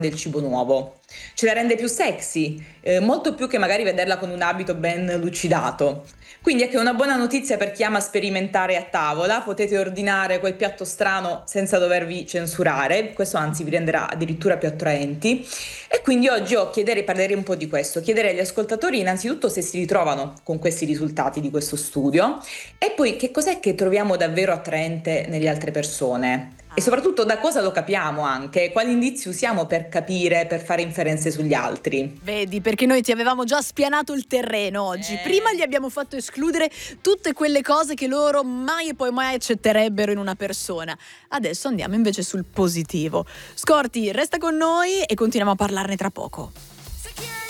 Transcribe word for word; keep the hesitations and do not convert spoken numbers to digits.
del cibo nuovo. Ce la rende più sexy, eh, molto più che magari vederla con un abito ben lucidato. Quindi ecco, è una buona notizia per chi ama sperimentare a tavola, potete ordinare quel piatto strano senza dovervi censurare, questo anzi vi renderà addirittura più attraenti. E quindi oggi io chiederei, parlerei un po' di questo, chiederei agli ascoltatori innanzitutto se si ritrovano con questi risultati di questo studio e poi che cos'è che troviamo davvero attraente nelle altre persone. E soprattutto da cosa lo capiamo anche, quali indizi usiamo per capire, per fare inferenze sugli altri. Vedi, perché noi ti avevamo già spianato il terreno oggi. Eh. Prima gli abbiamo fatto escludere tutte quelle cose che loro mai e poi mai accetterebbero in una persona. Adesso andiamo invece sul positivo. Scorti, resta con noi e continuiamo a parlarne tra poco.